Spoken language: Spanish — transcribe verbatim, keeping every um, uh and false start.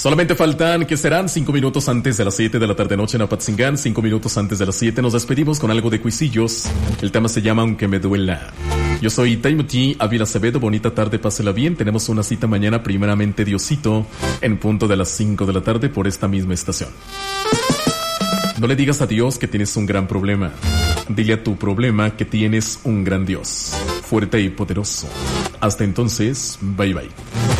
Solamente faltan, ¿qué serán? Cinco minutos antes de las siete de la tarde noche en Apatzingán. Cinco minutos antes de las siete nos despedimos con algo de cuisillos. El tema se llama Aunque me duela. Yo soy Timothy Ávila Acevedo. Bonita tarde, pásela bien. Tenemos una cita mañana, primeramente Diosito, en punto de las cinco de la tarde por esta misma estación. No le digas a Dios que tienes un gran problema. Dile a tu problema que tienes un gran Dios, fuerte y poderoso. Hasta entonces, bye bye.